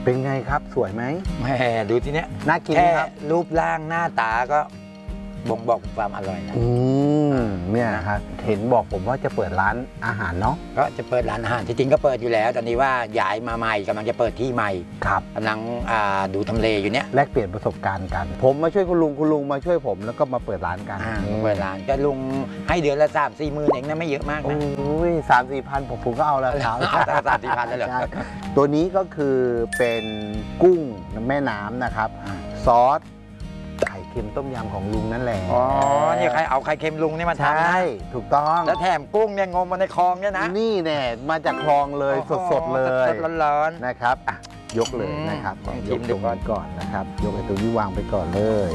เป็นไงครับสวยไหมแหมดูที่เนี้ยน่ากินไหมครับรูปร่างหน้าตาก็บ่งบอกความอร่อยนะเนี่ยครับเห็นบอกผมว่าจะเปิดร้านอาหารเนาะก็จะเปิดร้านอาหารที่จริงก็เปิดอยู่แล้วตอนนี้ว่าย้ายมาใหม่กำลังจะเปิดที่ใหม่ครับกำลังดูทำเลอยู่เนี้ยแลกเปลี่ยนประสบการณ์กันผมมาช่วยคุณลุงมาช่วยผมแล้วก็มาเปิดร้านกันเปิดร้านก็ลุงให้เดือนละ3-4 หมื่นเองนะไม่เยอะมากนะโอ้ย3-4 พันผมก็เอาแล้วครับ 3-4 พันแล้วเหรอตัวนี้ก็คือเป็นกุ้งแม่น้ำนะครับซอสไข่เค็มต้มยำของลุงนั่นแหละอ๋อนี่ใครเอาไข่เค็มลุงนี่มาทำนะใช่ถูกต้องแล้วแถมกุ้งเนี่ยงมมาในคลองเนี่ยนะนี่แน่มาจากคลองเลยสดๆเลยสดร้อนๆนะครับยกเลยนะครับยกตรงนี้ก่อนนะครับยกไอ้ตัวนี้วางไปก่อนเลย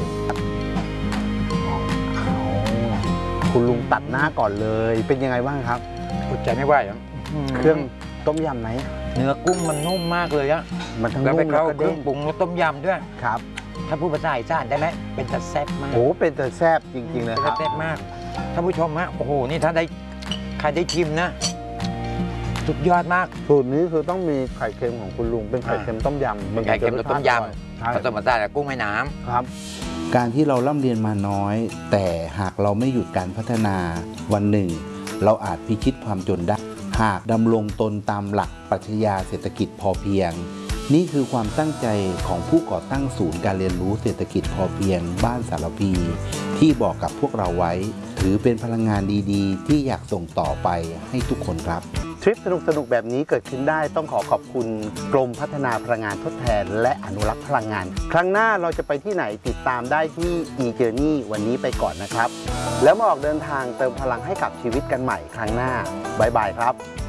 คุณลุงตัดหน้าก่อนเลยเป็นยังไงบ้างครับอดใจไม่ไหวเครื่องต้มยำไหมเนื้อกุ้งมันนุ่มมากเลยอะมันทั้งนุ่มแล้วก็เครื่องปรุงแล้วต้มยำด้วยครับถ้าพูดภาษาอีสานได้ไหมเป็นแต่แซ่บมากโอ้เป็นแต่แซ่บจริงๆเลยครับแซ่บมากท่านผู้ชมฮะโอ้โหนี่ถ้าได้ใครได้ชิมนะสุดยอดมากสูตรนี้คือต้องมีไข่เค็มของคุณลุงเป็นไข่เค็มต้มยำเป็นไข่เค็มต้มยำผสมผสานกับกุ้งแม่น้ำครับการที่เราร่ำเรียนมาน้อยแต่หากเราไม่หยุดการพัฒนาวันหนึ่งเราอาจพิชิตความจนได้หากดำรงตนตามหลักปรัชญาเศรษฐกิจพอเพียงนี่คือความตั้งใจของผู้ก่อตั้งศูนย์การเรียนรู้เศรษฐกิจพอเพียงบ้านสารพีที่บอกกับพวกเราไว้ถือเป็นพลังงานดีๆที่อยากส่งต่อไปให้ทุกคนครับทริปสนุกๆแบบนี้เกิดขึ้นได้ต้องขอบคุณกรมพัฒนาพลังงานทดแทนและอนุรักษ์พลังงานครั้งหน้าเราจะไปที่ไหนติดตามได้ที่ e-journey วันนี้ไปก่อนนะครับแล้วมาออกเดินทางเติมพลังให้กับชีวิตกันใหม่ครั้งหน้าบ๊ายบายครับ